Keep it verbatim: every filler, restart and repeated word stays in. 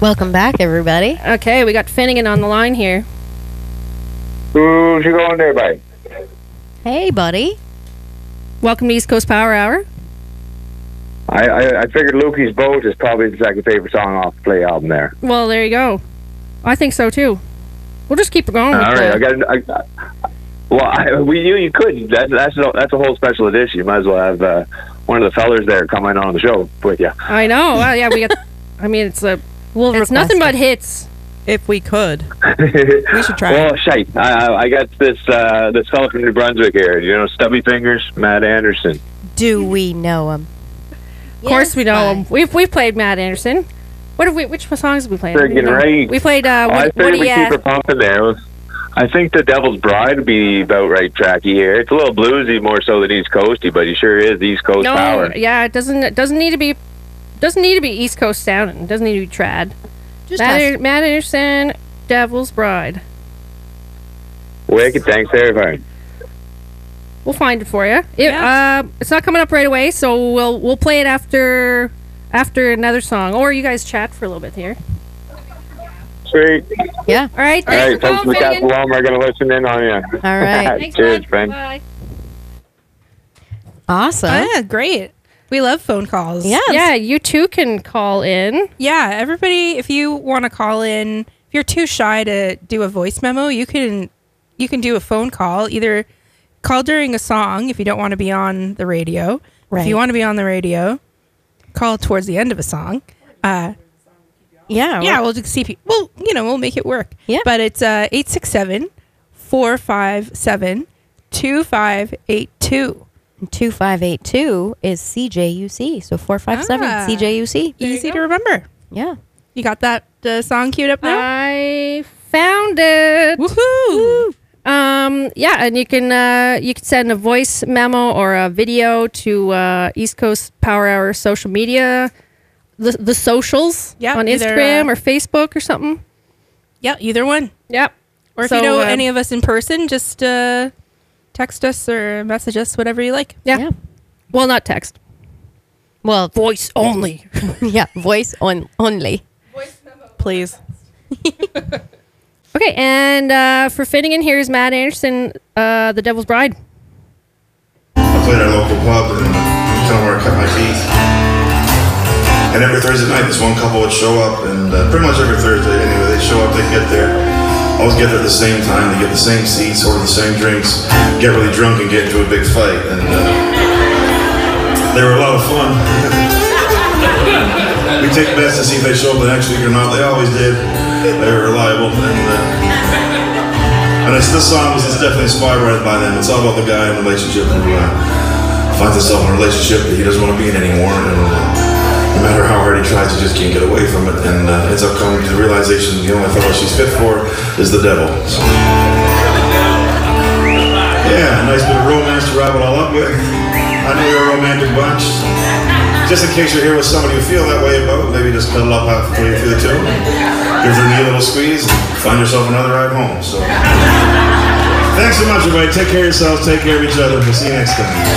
Welcome back, everybody. Okay, we got Finnegan on the line here. Who's you going there, buddy? Hey, buddy. Welcome to East Coast Power Hour. I, I, I figured Lukey's Boat is probably the second favorite song off the Play album there. Well, there you go. I think so too. We'll just keep it going. All with right, the- I got. I, well, I, we you, you could. That, that's a, that's a whole special edition. You might as well have uh, one of the fellers there coming on the show with you. I know. Well, yeah, we got. I mean, it's a. We'll it's request nothing it. but hits. If we could. We should try. Well, shite. I, I got this uh, this fellow from New Brunswick here. You know, Stubby Fingers, Matt Anderson. Do we know him? Of course, we know him. We've we've played Matt Anderson. What have we? Which songs have we played? Friggin' right. We played. Uh, Oh, I what, figured what do we you? keep her pumping there. I think the Devil's Bride would be about right tracky here. It's a little bluesy more so than East Coasty, but he sure is East Coast No, power. yeah, it doesn't. It doesn't need to be. Doesn't need to be East Coast sounding. It doesn't need to be trad. Just Matt, ask. Matt Anderson, Devil's Bride. Wicked, thanks everybody. We'll find it for you. It, Yeah. uh, it's not coming up right away, so we'll we'll play it after after another song, or you guys chat for a little bit here. Sweet. Yeah. All right, All thanks right, for folks calling, from the Finnegan. Castle Walmart are going to listen in on you. All right. Thanks, Cheers, bud. friend. Bye. Awesome. Oh, yeah, great. We love phone calls. Yes. Yeah, you too can call in. Yeah, everybody, if you want to call in, if you're too shy to do a voice memo, you can you can do a phone call. Either call during a song if you don't want to be on the radio. If Right. you want to be on the radio, call towards the end of a song. Uh, Yeah. yeah, we'll just see if you, well, you know, we'll make it work. Yeah. But it's uh, eight six seven, four five seven, two five eight two. two five eight two is C J U C. So four five seven Ah. C J U C. Easy to remember. Yeah. You got that uh, song queued up now? I found it. Woohoo! Um, yeah, and you can uh, you can send a voice memo or a video to uh, East Coast Power Hour social media, the the socials Yeah, on either, Instagram uh, or Facebook or something. Yeah, either one. Yep. Or if So, you know uh, any of us in person, just uh, text us or message us, whatever you like. Yeah. Yeah. Well, not text. Well, Voice only. yeah. Voice on only. Please. Okay, and uh, for Finnegan, here's Matt Anderson, uh, The Devil's Bride. I played at a local pub and kind of where I cut my teeth. And every Thursday night, this one couple would show up, and uh, pretty much every Thursday, anyway, they'd show up, they'd get there. Always get there at the same time, they get the same seats, order the same drinks, get really drunk and get into a big fight. And uh, they were a lot of fun. We take bets to see if they show up the next week or not. They always did. They were reliable. And, uh, and it's, this song was it's definitely inspired by them. It's all about the guy in a relationship who uh, finds himself in a relationship that he doesn't want to be in anymore. And uh, no matter how hard he tries, he just can't get away from it. And uh, ends up coming to the realization the only fellow she's fit for is the devil. So, yeah, a nice bit of romance to wrap it all up with. I know you're a romantic bunch. Just in case you're here with somebody you feel that way about, maybe just cuddle up halfway through the tune, give them a little squeeze, and find yourself another ride home. So, thanks so much, everybody. Take care of yourselves. Take care of each other. We'll see you next time.